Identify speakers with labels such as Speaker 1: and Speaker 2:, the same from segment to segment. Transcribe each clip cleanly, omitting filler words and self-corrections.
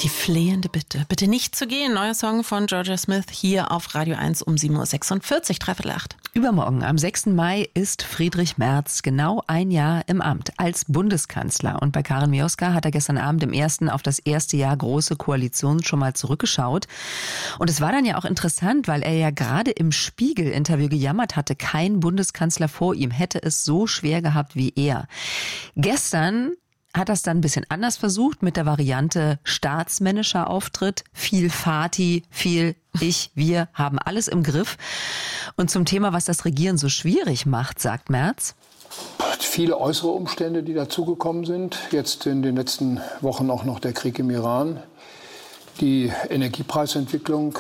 Speaker 1: Die flehende Bitte. Bitte nicht zu gehen. Neuer Song von Georgia Smith hier auf Radio 1 um 7.46 Uhr, 7:45.
Speaker 2: Übermorgen, am 6. Mai, ist Friedrich Merz genau ein Jahr im Amt als Bundeskanzler. Und bei Karin Mioska hat er gestern Abend im ersten auf das erste Jahr Große Koalition schon mal zurückgeschaut. Und es war dann ja auch interessant, weil er ja gerade im Spiegel-Interview gejammert hatte, kein Bundeskanzler vor ihm hätte es so schwer gehabt wie er. Gestern hat das dann ein bisschen anders versucht mit der Variante staatsmännischer Auftritt. Viel Fati, viel wir haben alles im Griff. Und zum Thema, was das Regieren so schwierig macht, sagt Merz:
Speaker 3: Viele äußere Umstände, die dazugekommen sind. Jetzt in den letzten Wochen auch noch der Krieg im Iran, die Energiepreisentwicklung.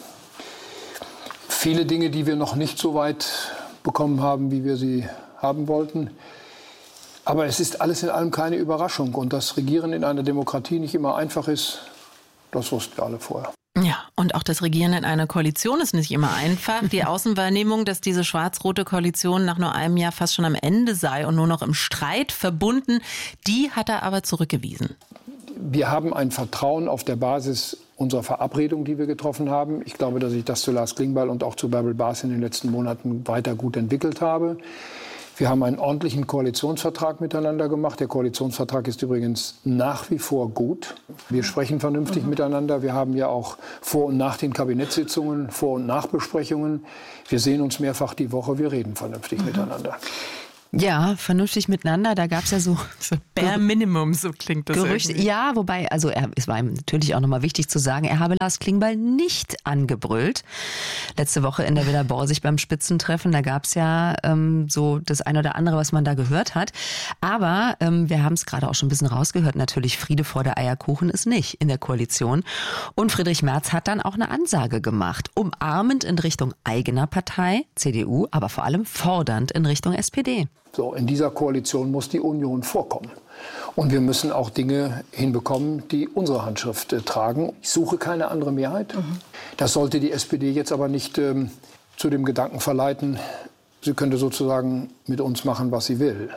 Speaker 3: Viele Dinge, die wir noch nicht so weit bekommen haben, wie wir sie haben wollten. Aber es ist alles in allem keine Überraschung. Und dass Regieren in einer Demokratie nicht immer einfach ist, das wussten wir alle vorher.
Speaker 1: Ja, und auch das Regieren in einer Koalition ist nicht immer einfach. Die Außenwahrnehmung, dass diese schwarz-rote Koalition nach nur einem Jahr fast schon am Ende sei und nur noch im Streit verbunden, die hat er aber zurückgewiesen.
Speaker 3: Wir haben ein Vertrauen auf der Basis unserer Verabredung, die wir getroffen haben. Ich glaube, dass ich das zu Lars Klingbeil und auch zu Bärbel Bas in den letzten Monaten weiter gut entwickelt habe. Wir haben einen ordentlichen Koalitionsvertrag miteinander gemacht. Der Koalitionsvertrag ist übrigens nach wie vor gut. Wir sprechen vernünftig miteinander. Wir haben ja auch vor und nach den Kabinettssitzungen Vor- und Nachbesprechungen. Wir sehen uns mehrfach die Woche. Wir reden vernünftig miteinander.
Speaker 2: Ja, vernünftig miteinander. Da gab es ja so
Speaker 1: Bare Minimum, so klingt das
Speaker 2: Gerüchte.
Speaker 1: irgendwie.
Speaker 2: Ja, wobei, also es war ihm natürlich auch nochmal wichtig zu sagen, er habe Lars Klingbeil nicht angebrüllt. Letzte Woche in der Villa Borsig beim Spitzentreffen, da gab es ja so das eine oder andere, was man da gehört hat. Aber wir haben es gerade auch schon ein bisschen rausgehört, natürlich Friede vor der Eierkuchen ist nicht in der Koalition. Und Friedrich Merz hat dann auch eine Ansage gemacht, umarmend in Richtung eigener Partei, CDU, aber vor allem fordernd in Richtung SPD.
Speaker 3: So, in dieser Koalition muss die Union vorkommen. Und wir müssen auch Dinge hinbekommen, die unsere Handschrift tragen. Ich suche keine andere Mehrheit. Das sollte die SPD jetzt aber nicht zu dem Gedanken verleiten, sie könnte sozusagen mit uns machen, was sie will.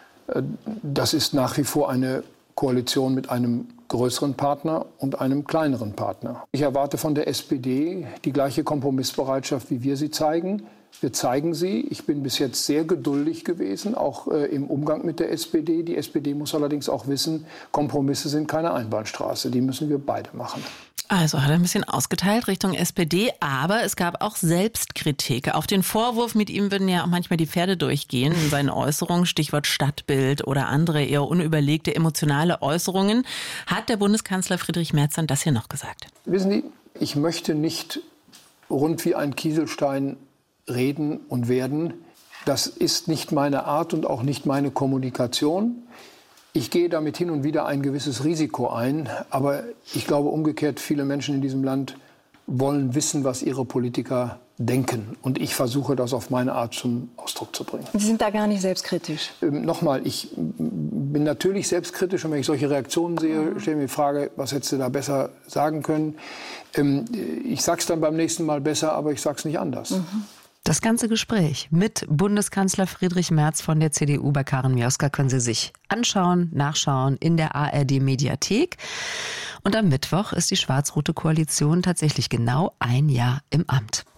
Speaker 3: Das ist nach wie vor eine Koalition mit einem größeren Partner und einem kleineren Partner. Ich erwarte von der SPD die gleiche Kompromissbereitschaft, wie wir sie zeigen. Wir zeigen sie. Ich bin bis jetzt sehr geduldig gewesen, auch im Umgang mit der SPD. Die SPD muss allerdings auch wissen, Kompromisse sind keine Einbahnstraße. Die müssen wir beide machen.
Speaker 1: Also hat er ein bisschen ausgeteilt Richtung SPD, aber es gab auch Selbstkritik. Auf den Vorwurf, mit ihm würden ja auch manchmal die Pferde durchgehen in seinen Äußerungen, Stichwort Stadtbild oder andere eher unüberlegte emotionale Äußerungen, hat der Bundeskanzler Friedrich Merz dann das hier noch gesagt.
Speaker 3: Wissen Sie, ich möchte nicht rund wie ein Kieselstein reden und werden. Das ist nicht meine Art und auch nicht meine Kommunikation. Ich gehe damit hin und wieder ein gewisses Risiko ein, aber ich glaube umgekehrt, viele Menschen in diesem Land wollen wissen, was ihre Politiker denken. Und ich versuche, das auf meine Art zum Ausdruck zu bringen.
Speaker 4: Sie sind da gar nicht selbstkritisch?
Speaker 3: Nochmal, ich bin natürlich selbstkritisch und wenn ich solche Reaktionen sehe, stelle ich mir die Frage, was hättest du da besser sagen können? Ich sage es dann beim nächsten Mal besser, aber ich sage es nicht anders.
Speaker 2: Das ganze Gespräch mit Bundeskanzler Friedrich Merz von der CDU bei Karin Mioska können Sie sich anschauen, nachschauen in der ARD-Mediathek. Und am Mittwoch ist die schwarz-rote Koalition tatsächlich genau ein Jahr im Amt.